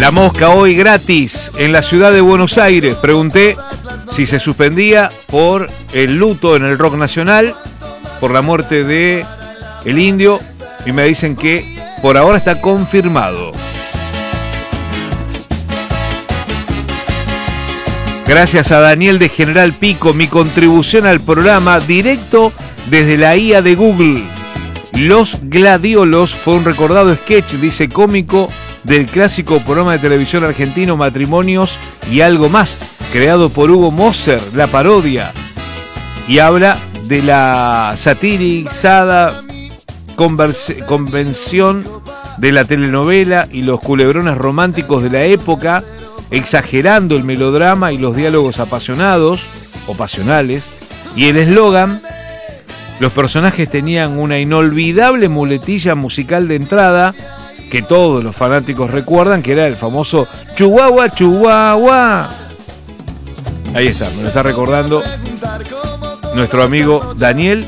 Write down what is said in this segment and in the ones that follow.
La Mosca hoy gratis en la ciudad de Buenos Aires. Pregunté si se suspendía por el luto en el rock nacional, por la muerte de el Indio, y me dicen que por ahora está confirmado. Gracias a Daniel de General Pico, mi contribución al programa directo desde la IA de Google. Los Gladiolos fue un recordado sketch, dice, cómico del clásico programa de televisión argentino Matrimonios y algo más, creado por Hugo Moser, la parodia, y habla de la satirizada convención de la telenovela y los culebrones románticos de la época, exagerando el melodrama y los diálogos apasionados o pasionales, y el eslogan: los personajes tenían una inolvidable muletilla musical de entrada que todos los fanáticos recuerdan, que era el famoso Chihuahua, Chihuahua. Ahí está, me lo está recordando nuestro amigo Daniel.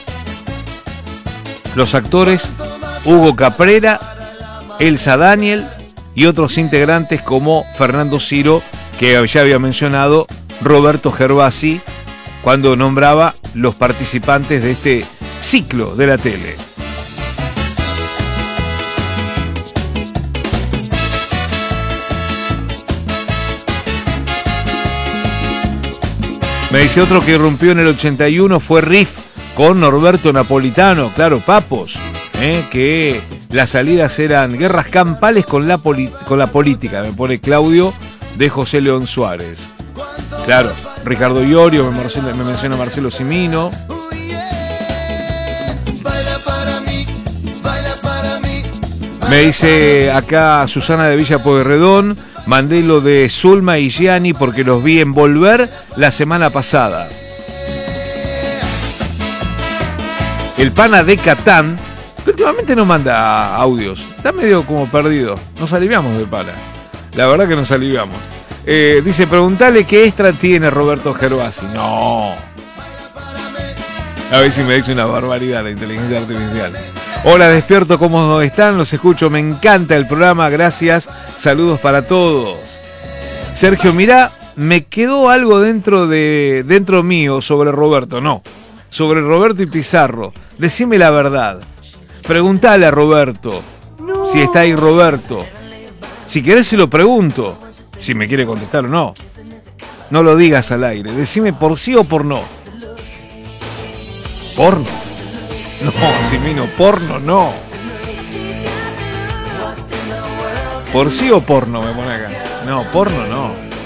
Los actores Hugo Caprera, Elsa Daniel y otros integrantes como Fernando Ciro, que ya había mencionado Roberto Gervasi cuando nombraba los participantes de este ciclo de la tele. Me dice otro que irrumpió en el 81 fue Riff con Norberto Napolitano, claro, Papos, que las salidas eran guerras campales con la política, me pone Claudio de José León Suárez. Claro, Ricardo Iorio, me menciona Marcelo Cimino. Me dice acá Susana de Villa Pueyrredón, mandé lo de Zulma y Gianni porque los vi en Volver la semana pasada. El pana de Catán, que últimamente no manda audios, está medio como perdido. Nos aliviamos de pana, la verdad que nos aliviamos. Dice, preguntale qué extra tiene Roberto Gervasi. No. A ver si me dice una barbaridad la inteligencia artificial. Hola, despierto, ¿cómo están? Los escucho, me encanta el programa, gracias. Saludos para todos. Sergio, mirá, me quedó algo dentro mío sobre Roberto. No, sobre Roberto y Pizarro. Decime la verdad. Preguntale a Roberto. No. Si está ahí Roberto. Si querés se lo pregunto. Si me quiere contestar o no. No lo digas al aire. Decime por sí o por no. ¿Porno? No, Simino, porno no. ¿Por sí o porno? Me pone acá. No, porno no.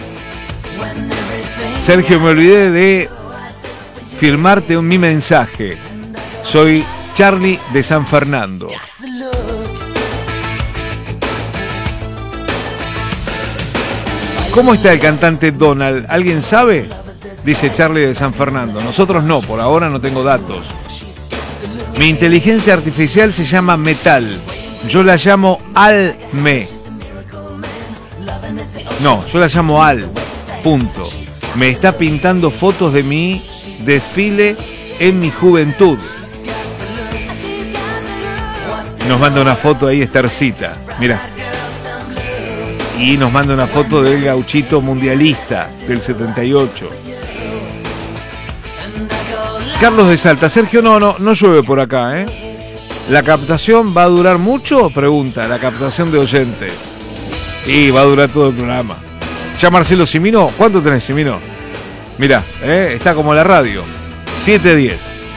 Sergio, me olvidé de firmarte mi mensaje. Soy Charlie de San Fernando. ¿Cómo está el cantante Donald? ¿Alguien sabe? Dice Charlie de San Fernando. Nosotros no, por ahora no tengo datos. Mi inteligencia artificial se llama Metal. Yo la llamo Alme. No, yo la llamo Al. Punto. Me está pintando fotos de mi desfile en mi juventud. Nos manda una foto ahí Estercita. Mirá. Y nos manda una foto del gauchito mundialista del 78. Carlos de Salta. Sergio, no llueve por acá, ¿eh? ¿La captación va a durar mucho? Pregunta, la captación de oyentes. Y va a durar todo el programa. Ya Marcelo Cimino, ¿cuánto tenés, Cimino? Mirá, está como la radio. 7:10.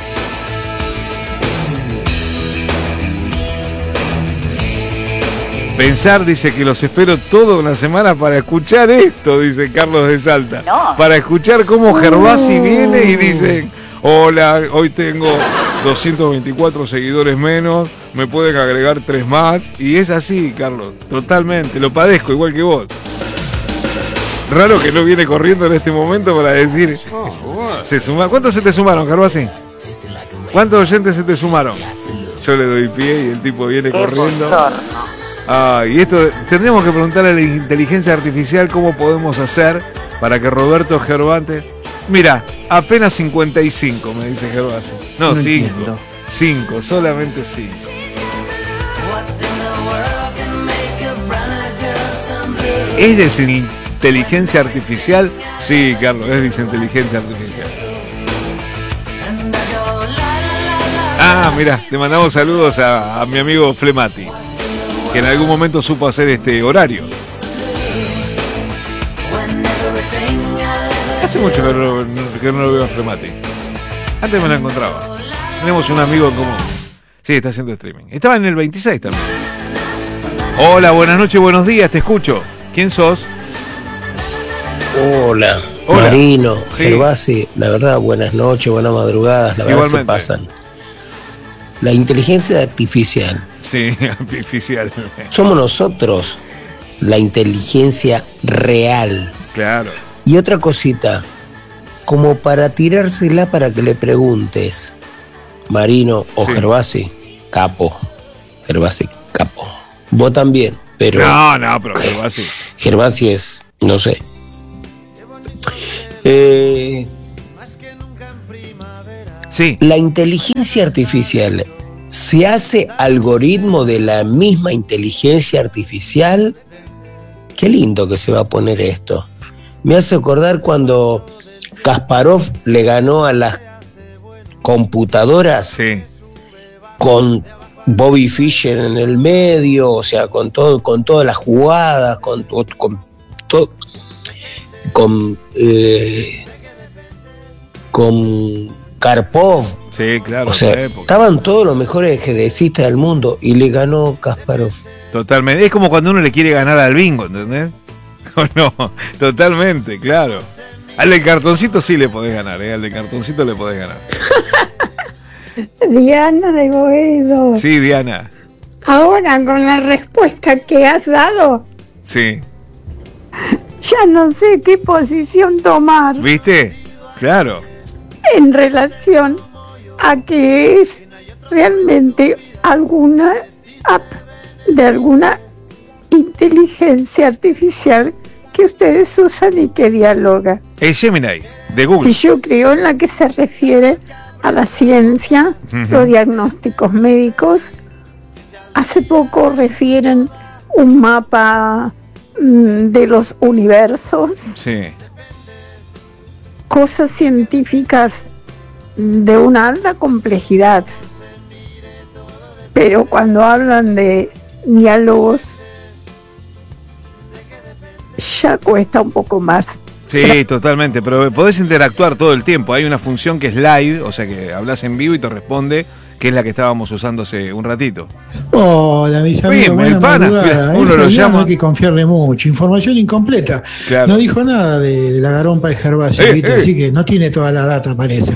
Pensar, dice, que los espero toda una semana para escuchar esto, dice Carlos de Salta. No. Para escuchar cómo Gervasi viene y dicen: hola, hoy tengo 224 seguidores menos, me pueden agregar 3 más. Y es así, Carlos, totalmente, lo padezco igual que vos. Raro que no viene corriendo en este momento para decir, se suma. ¿Cuántos se te sumaron, Gervasi? ¿Cuántos oyentes se te sumaron? Yo le doy pie y el tipo viene corriendo. Y esto tendríamos que preguntarle a la inteligencia artificial cómo podemos hacer para que Roberto Gervante... Mira, apenas 55, me dice Gervasi. No, 5. 5, solamente 5. ¿Es desinteligencia artificial? Sí, Carlos, es desinteligencia artificial. Ah, mira, te mandamos saludos a mi amigo Flemati, que en algún momento supo hacer este horario. Hace mucho que no lo veo a Flemati. Antes me lo encontraba. Tenemos un amigo en común. Sí, está haciendo streaming. Estaba en el 26 también. Hola, buenas noches, buenos días, te escucho. ¿Quién sos? Hola. Marino, sí. Gervasi, la verdad, buenas noches, buenas madrugadas, la verdad. Igualmente. Se pasan. La inteligencia artificial. Sí, artificial. Somos nosotros la inteligencia real. Claro. Y otra cosita, como para tirársela para que le preguntes, Marino o sí. Gervasi, capo. Gervasi, capo. Vos también, pero... No, pero Gervasi. Gervasi es, no sé. Sí. La inteligencia artificial se hace algoritmo de la misma inteligencia artificial. Qué lindo que se va a poner esto. Me hace acordar cuando Kasparov le ganó a las computadoras, sí, con Bobby Fischer en el medio, o sea, con todas las jugadas, con Karpov. Sí, claro. O sea, estaban todos los mejores ajedrecistas del mundo y le ganó Kasparov. Totalmente. Es como cuando uno le quiere ganar al bingo, ¿entendés? ¿O no? Totalmente, claro. Al de cartoncito sí le podés ganar, ¿eh? Al de cartoncito le podés ganar. Diana de Boedo. Sí, Diana. Ahora, con la respuesta que has dado, sí, ya no sé qué posición tomar. ¿Viste? Claro. En relación a que es realmente alguna app de alguna inteligencia artificial que ustedes usan y que dialoga. Es Gemini, de Google. Y yo creo en la que se refiere a la ciencia, los diagnósticos médicos. Hace poco refieren un mapa de los universos. Sí. Cosas científicas de una alta complejidad. Pero cuando hablan de diálogos, ya cuesta un poco más. Sí, totalmente, pero podés interactuar todo el tiempo. Hay una función que es live, o sea que hablas en vivo y te responde, que es la que estábamos usando hace un ratito. Hola, mis amigos, buena madrugada. Uno lo llama. No hay que confiarle mucho, información incompleta. Claro. No dijo nada de la garompa de Gervasio, así que no tiene toda la data, parece.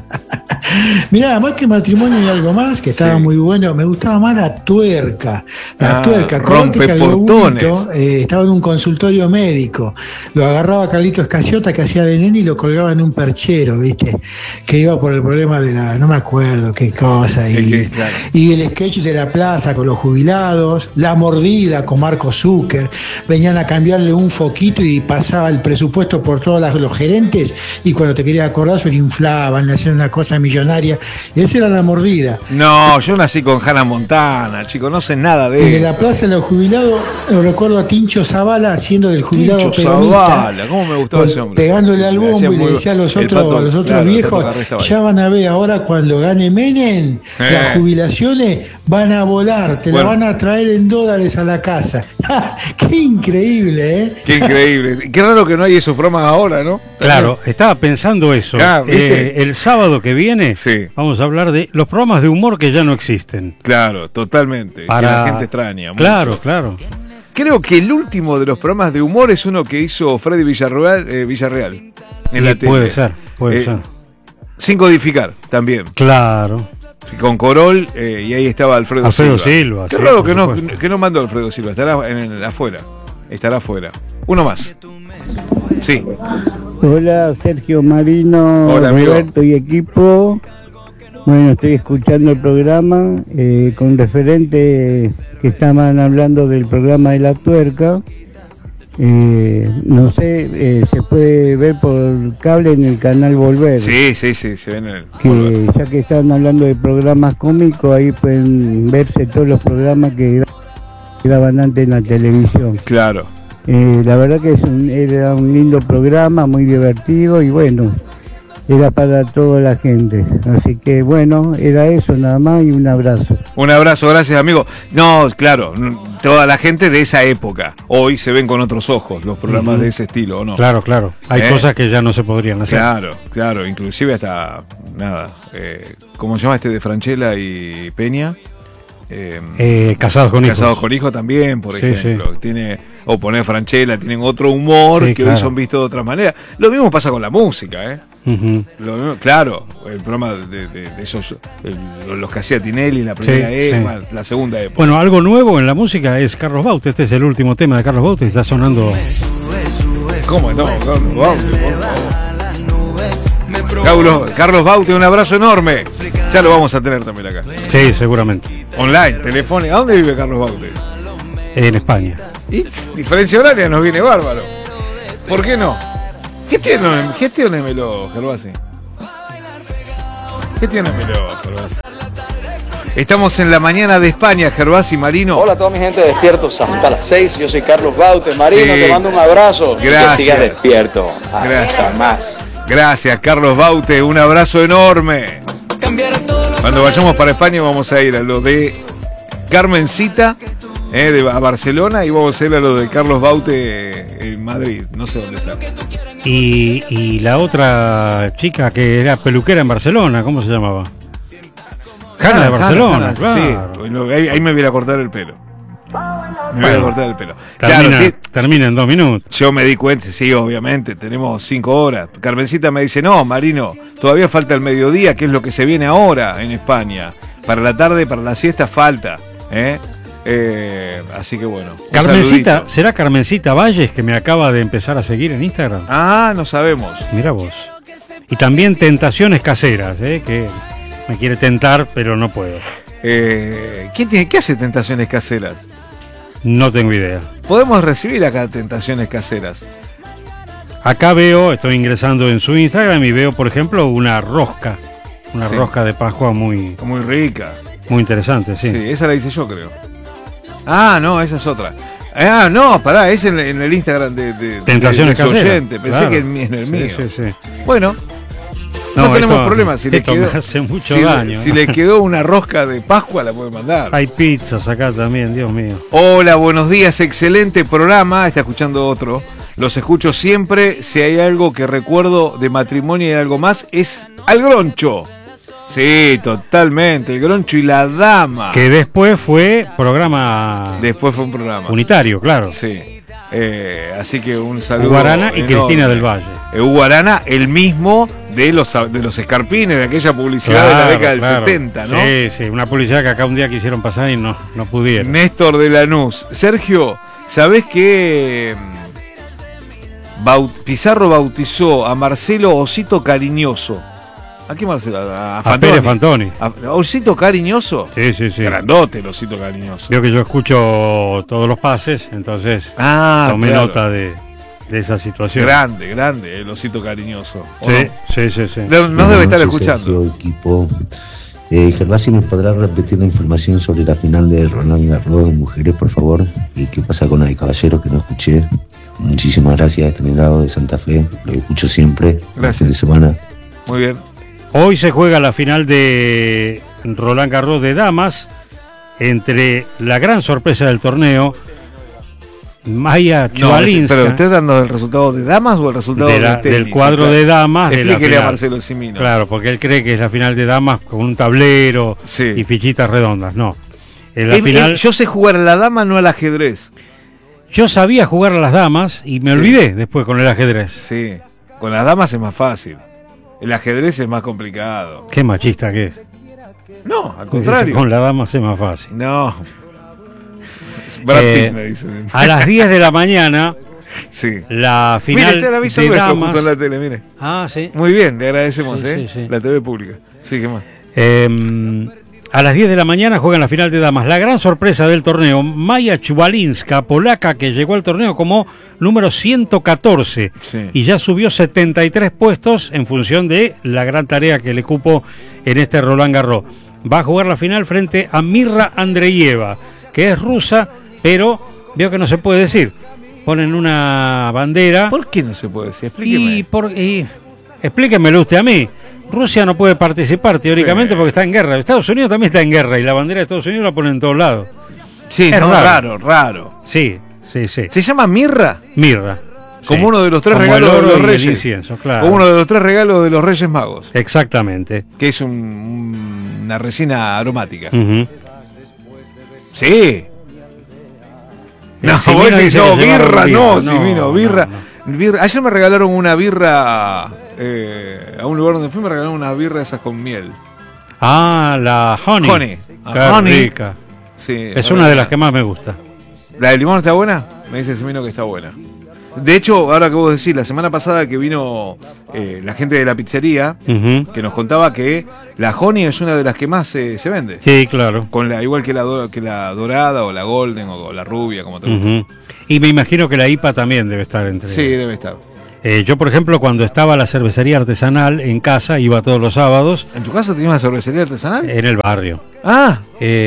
Mirá, más que matrimonio y algo más, que estaba muy bueno, me gustaba más la tuerca. La tuerca, cortica el globulito, estaba en un consultorio médico. Lo agarraba Carlitos Casiota, que hacía de nene, y lo colgaba en un perchero, ¿viste? Que iba por el problema de la... no me acuerdo qué cosa. Y el sketch de la plaza con los jubilados, la mordida con Marco Zucker. Venían a cambiarle un foquito y pasaba el presupuesto por todos los gerentes, y cuando te querías acordar se le inflaban, le hacían una cosa millonaria. Y esa era la mordida. No, yo nací con Hannah Montana, chico, no sé nada de eso. Y de la plaza de los jubilados, lo recuerdo a Tincho Zavala haciendo del jubilado Tincho peronista. Zavala, ¿cómo me gustaba ese hombre? Pegándole al bombo y le decía a los otros viejos, ya van a ver ahora cuando gane Menem, las jubilaciones van a volar, te la van a traer en dólares a la casa. ¡Qué increíble, eh! ¡Qué increíble! Qué raro que no hay esos programas ahora, ¿no? Claro, estaba pensando eso. El sábado que viene vamos a hablar de los programas de humor que ya no existen. Claro, totalmente. Que la gente extraña. Claro, mucho. Claro. Creo que el último de los programas de humor es uno que hizo Freddy Villarreal en la tele. Puede ser. Sin codificar, también. Claro. Con Corol, y ahí estaba Alfredo Silva. Qué raro que no mandó Alfredo Silva, estará afuera. Estará afuera. Uno más. Sí. Hola, Sergio Marino. Hola, Roberto y equipo. Bueno, estoy escuchando el programa con referente que estaban hablando del programa de la tuerca. No sé, se puede ver por cable en el canal Volver. Sí, se ve en el Volver. Ya que estaban hablando de programas cómicos, ahí pueden verse todos los programas que graban antes en la televisión. Claro. La verdad que era un lindo programa, muy divertido y bueno, era para toda la gente. Así que bueno, era eso nada más y un abrazo. Un abrazo, gracias amigo. No, claro, toda la gente de esa época. Hoy se ven con otros ojos los programas de ese estilo, ¿o no? Claro, claro. Hay cosas que ya no se podrían hacer. Claro, claro. Inclusive hasta, ¿cómo se llama este de Franchella y Peña? Casados con hijos. Casados con hijos también, por ejemplo. Sí. O poner Franchella, tienen otro humor que hoy son vistos de otra manera. Lo mismo pasa con la música, ¿eh? Lo mismo, claro, el programa de esos, los que hacía Tinelli en la primera época, la segunda época. Bueno, algo nuevo en la música es Carlos Baute. Este es el último tema de Carlos Baute, está sonando. ¿Cómo no? Carlos Baute, por favor. Carlos Baute, un abrazo enorme. Ya lo vamos a tener también acá. Sí, seguramente. Online, telefónica. ¿A dónde vive Carlos Baute? En España. Y diferencia horaria nos viene bárbaro. ¿Por qué no? Gestionémelo, Gervasi. Estamos en la mañana de España, Gervasi, Marino. Hola a toda mi gente de Despiertos hasta las 6. Yo soy Carlos Baute. Marino, te mando un abrazo. Gracias. Que sigas despierto. Gracias. Más. Gracias, Carlos Baute. Un abrazo enorme. Cuando vayamos para España vamos a ir a lo de Carmencita, a Barcelona, y vamos a ir a lo de Carlos Baute en Madrid. No sé dónde está. Y la otra chica que era peluquera en Barcelona, ¿cómo se llamaba? Hanna de Barcelona, claro. Sí, ahí me voy a cortar el pelo. Termina en 2 minutos. Yo me di cuenta, sí, obviamente, tenemos 5 horas. Carmencita me dice, no, Marino, todavía falta el mediodía, que es lo que se viene ahora en España. Para la tarde, para la siesta falta, así que bueno. Carmencita, ¿será Carmencita Valles, que me acaba de empezar a seguir en Instagram? Ah, no sabemos. Mira vos. Y también Tentaciones Caseras, que me quiere tentar, pero no puedo. ¿Qué hace Tentaciones Caseras? No tengo idea. Podemos recibir acá Tentaciones Caseras. Acá estoy ingresando en su Instagram y veo, por ejemplo, una rosca de Pascua muy rica. Muy interesante, sí. Sí, esa la hice yo, creo. Ah, no, esa es otra. Ah, no, pará, es en el Instagram de Tentaciones Caseras. Oyente. Pensé que en el mío. Sí. Bueno. No tenemos problema. Si me hace mucho daño. Si le quedó una rosca de Pascua, la puede mandar. Hay pizzas acá también, Dios mío. Hola, buenos días, excelente programa. Está escuchando otro. Los escucho siempre. Si hay algo que recuerdo de matrimonio y algo más, es al Groncho. Sí, totalmente. El Groncho y la Dama. Que después fue programa. Después fue un programa unitario, claro. Sí. Así que un saludo. Hugo Arana y Cristina del Valle. Hugo Arana, el mismo de los escarpines, de aquella publicidad de la década del 70, ¿no? Sí, una publicidad que acá un día quisieron pasar y no pudieron. Néstor de Lanús. Sergio, ¿sabés que Pizarro bautizó a Marcelo Osito Cariñoso? ¿A qué Marcelo? A Pérez Fantoni. ¿Osito Cariñoso? Sí. Grandote el Osito Cariñoso. Veo que yo escucho todos los pases, entonces tomé nota de esa situación. Grande el Osito Cariñoso. Sí. Nos debe estar escuchando. Sergio, equipo. Gervasi, ¿me podrá repetir la información sobre la final de Roland Garros de mujeres, por favor? ¿Y qué pasa con la de caballeros, que no escuché? Muchísimas gracias, Generado de Santa Fe. Lo escucho siempre. Gracias. Fin de semana. Muy bien. Hoy se juega la final de Roland Garros de damas entre la gran sorpresa del torneo, Maya Chualinska. Pero ¿usted dando el resultado de damas o el resultado del cuadro de damas? Explíquele a Marcelo Cimino. Claro, porque él cree que es la final de damas con un tablero y fichitas redondas. No. En la final, yo sé jugar a la dama, no al ajedrez. Yo sabía jugar a las damas y me olvidé después con el ajedrez. Sí, con las damas es más fácil. El ajedrez es más complicado. Qué machista que es. No, al contrario. Con las damas es más fácil. No. Brad Pitt me dicen. A las 10 de la mañana, la final. Mire, te la aviso de damas. Justo en la tele, mire. Ah, sí. Muy bien, le agradecemos, sí. La TV pública. Sí, ¿qué más? A las 10 de la mañana juegan la final de damas. La gran sorpresa del torneo, Maya Chualinska, polaca, que llegó al torneo como número 114 y ya subió 73 puestos en función de la gran tarea que le cupo en este Roland Garros. Va a jugar la final frente a Mirra Andreeva, que es rusa, pero veo que no se puede decir. ponen una bandera. ¿Por qué no se puede decir? Explíqueme. Explíquemelo usted a mí. Rusia no puede participar teóricamente porque está en guerra. Estados Unidos también está en guerra y la bandera de Estados Unidos la ponen en todos lados. Sí, es raro. Sí. ¿Se llama mirra? Mirra. Como sí. uno de los tres Como regalos de los el Reyes. incienso, claro. Como uno de los tres regalos de los Reyes Magos. Exactamente. Que es una resina aromática. Uh-huh. Sí. No, Simino vos decís, no, birra, no, Simino, birra. No. Birra. Ayer me regalaron una birra a un lugar donde fui, me regalaron una birra esas con miel. Ah, la honey. Qué rica. Sí, es una de las que más me gusta. ¿La de limón está buena? Me dice Simino que está buena. De hecho, ahora que vos decís, la semana pasada que vino la gente de la pizzería, uh-huh, que nos contaba que la honey es una de las que más se vende. Sí, claro. Con igual que la dorada o la golden o la rubia, como te gusta. Uh-huh. Y me imagino que la IPA también debe estar entre. Sí, debe estar. Yo, por ejemplo, cuando estaba la cervecería artesanal en casa, iba todos los sábados. ¿En tu casa tenías una cervecería artesanal? En el barrio. Ah.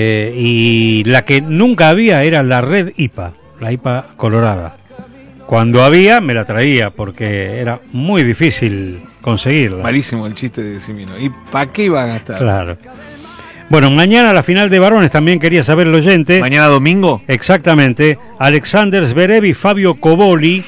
Y la que nunca había era la Red IPA, la IPA colorada. Cuando había, me la traía, porque era muy difícil conseguirla. Malísimo el chiste de Simino. ¿Y para qué iba a gastar? Claro. Bueno, mañana la final de varones también quería saber el oyente. ¿Mañana domingo? Exactamente. Alexander Zverev y Fabio Coboli.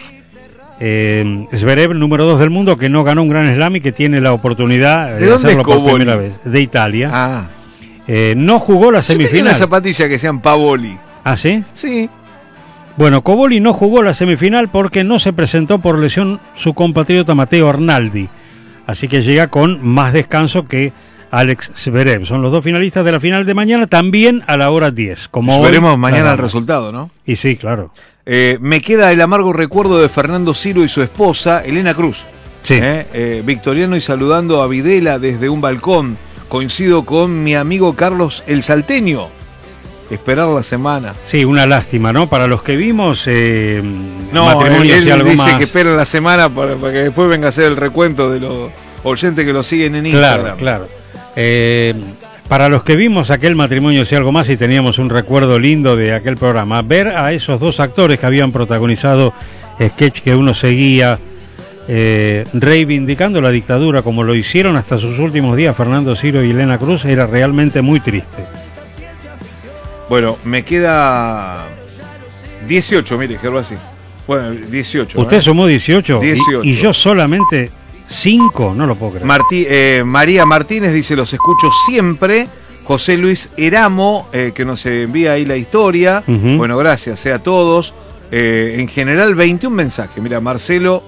Zverev, número 2 del mundo, que no ganó un Grand Slam y que tiene la oportunidad de hacerlo por primera vez. De Italia. Ah. No jugó la semifinal. Yo tenía una zapatilla que sean Pavoli. ¿Ah, sí? Sí. Bueno, Coboli no jugó la semifinal porque no se presentó por lesión su compatriota Matteo Arnaldi. Así que llega con más descanso que Alex Zverev. Son los dos finalistas de la final de mañana, también a la hora 10. Como veremos mañana el resultado, ¿no? Y sí, claro. Me queda el amargo recuerdo de Fernando Ciro y su esposa, Elena Cruz. Sí. Victoriano y saludando a Videla desde un balcón. Coincido con mi amigo Carlos el Salteño. Esperar la semana. Sí, una lástima, ¿no? Para los que vimos no, matrimonios él y algo dice más. que esperen la semana para que después venga a hacer el recuento de los oyentes que lo siguen en Instagram. Claro. Para los que vimos aquel matrimonio y algo más y teníamos un recuerdo lindo de aquel programa, ver a esos dos actores que habían protagonizado sketch que uno seguía reivindicando la dictadura como lo hicieron hasta sus últimos días Fernando Ciro y Elena Cruz, era realmente muy triste. Bueno, me queda 18, mire, Gervasi. Bueno, 18. ¿Usted sumó 18? 18. Y yo solamente 5, no lo puedo creer. María Martínez dice, los escucho siempre. José Luis Eramo, que nos envía ahí la historia. Uh-huh. Bueno, gracias a todos. En general, 21 mensajes. Mira, Marcelo,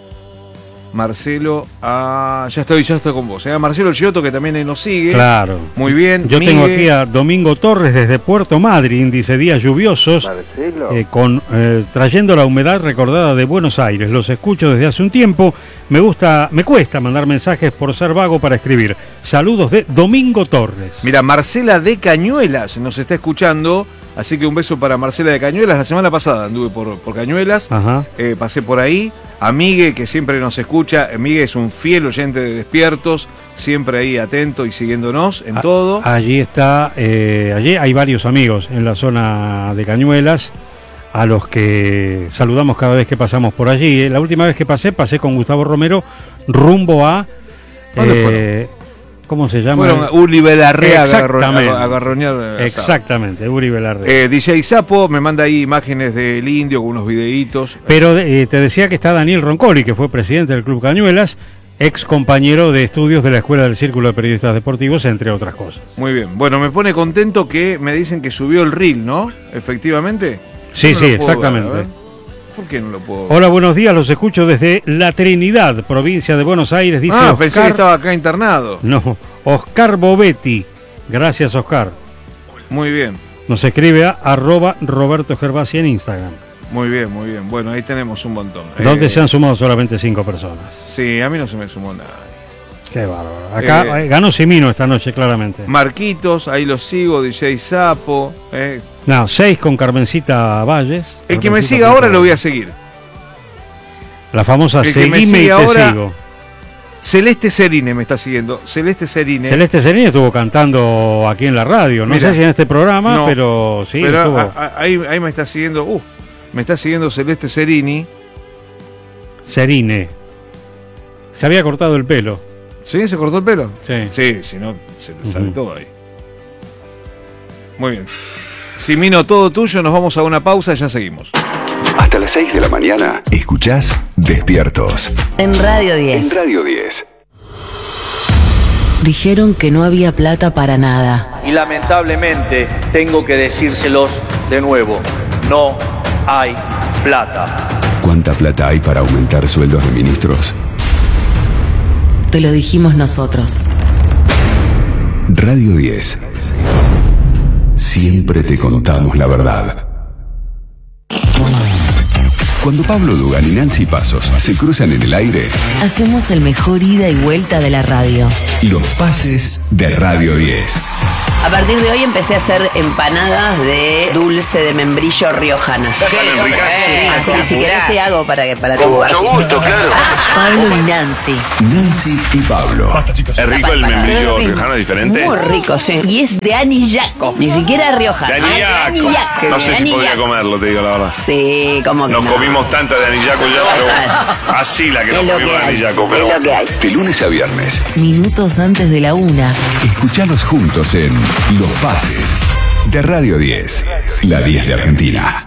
ya estoy con vos. Marcelo Giotto, que también nos sigue. Claro. Muy bien. Yo tengo aquí a Domingo Torres desde Puerto Madryn, dice días lluviosos, trayendo la humedad recordada de Buenos Aires. Los escucho desde hace un tiempo. Me cuesta mandar mensajes por ser vago para escribir. Saludos de Domingo Torres. Mira, Marcela de Cañuelas nos está escuchando. Así que un beso para Marcela de Cañuelas. La semana pasada anduve por Cañuelas. Ajá. Pasé por ahí. A Migue, que siempre nos escucha. Migue es un fiel oyente de Despiertos. Siempre ahí atento y siguiéndonos en todo. Allí está. Allí hay varios amigos en la zona de Cañuelas, a los que saludamos cada vez que pasamos por allí. La última vez que pasé con Gustavo Romero rumbo a... ¿Dónde fueron? ¿Cómo se llama? Fueron Uri Belarrea a garroñar. Exactamente, Uri Belarrea. DJ Sapo me manda ahí imágenes del indio con unos videitos. Pero te decía que está Daniel Roncoli, que fue presidente del Club Cañuelas, ex compañero de estudios de la Escuela del Círculo de Periodistas Deportivos, entre otras cosas. Muy bien. Bueno, me pone contento que me dicen que subió el reel, ¿no? Efectivamente. Sí, exactamente. Ver, ¿por qué no lo puedo ver? Hola, buenos días, los escucho desde La Trinidad, provincia de Buenos Aires, dice Oscar. Pensé que estaba acá internado. No, Oscar Bovetti. Gracias, Oscar. Muy bien. Nos escribe a @Roberto Gervasi en Instagram. Muy bien. Bueno, ahí tenemos un montón. Donde se han sumado solamente 5 personas. Sí, a mí no se me sumó nada. Qué bárbaro. Acá ganó Simino esta noche, claramente. Marquitos, ahí lo sigo, DJ Sapo. No, 6 con Carmencita Valles. El que me siga ahora lo voy a seguir. La famosa Seguime y te sigo. Celeste Serine me está siguiendo. Celeste Serine estuvo cantando aquí en la radio. No sé si en este programa, pero sí. Pero estuvo. ahí me está siguiendo. Me está siguiendo Celeste Serine. Serine. Se había cortado el pelo. ¿Sí? ¿Se cortó el pelo? Sí. Sí, si no, se le sale todo ahí. Muy bien. Simino, todo tuyo, nos vamos a una pausa y ya seguimos. Hasta las 6 de la mañana, escuchás Despiertos. En Radio 10. En Radio 10. Dijeron que no había plata para nada. Y lamentablemente tengo que decírselos de nuevo. No hay plata. ¿Cuánta plata hay para aumentar sueldos de ministros? Te lo dijimos nosotros. Radio 10. Siempre te contamos la verdad. Cuando Pablo Dugan y Nancy Pasos se cruzan en el aire, hacemos el mejor ida y vuelta de la radio. Los pases de Radio 10. A partir de hoy empecé a hacer empanadas de dulce de membrillo riojanas. ¿Salen ricas? Así que si querés te hago para que Con mucho gusto, claro. Pablo y Nancy. Nancy y Pablo. ¿Es rico el membrillo riojano diferente? Muy rico, sí. Y es de anillaco, ni siquiera riojano. De anillaco. No sé si podría comerlo, te digo la verdad. Sí, como que Nos no. comimos tanta de anillaco ya, pero así la que nos comimos de anillaco. Pero es lo que hay. De lunes a viernes. Minutos antes de la 1. Escuchalos juntos en Los Pases de Radio 10. La 10 de Argentina.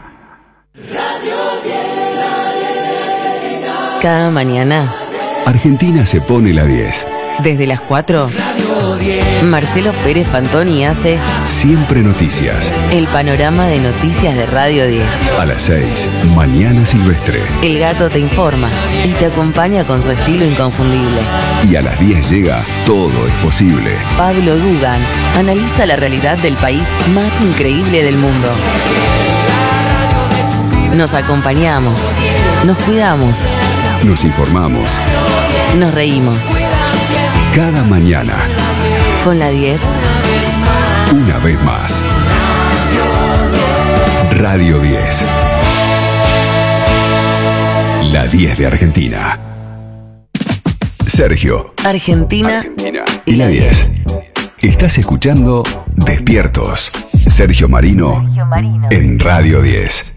Cada mañana, Argentina se pone la 10. desde las 4, Marcelo Pérez Fantoni hace Siempre Noticias. el panorama de noticias de Radio 10. A las 6, Mañana Silvestre. El gato te informa y te acompaña con su estilo inconfundible. Y a las 10 llega Todo es Posible. Pablo Dugan analiza la realidad del país más increíble del mundo. Nos acompañamos, nos cuidamos, Nos informamos. nos reímos. Cada mañana, Con la 10, una vez más. Radio 10. La 10 de Argentina. Sergio. Argentina Y la 10. Estás escuchando Despiertos. Sergio Marino en Radio 10.